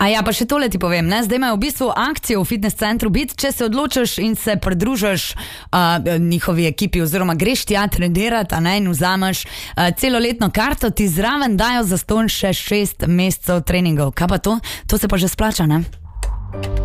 A ja, pa še tole ti povem, ne? Zdaj imajo v bistvu akcijo v fitness centru Bit, če se odločiš in se pridružiš njihovi ekipi oziroma greš tja trenirati, a ne, in vzameš celoletno karto, ti zraven dajo zastonj še 6 mesecev treningov. Kaj pa to? To se pa že splača, ne?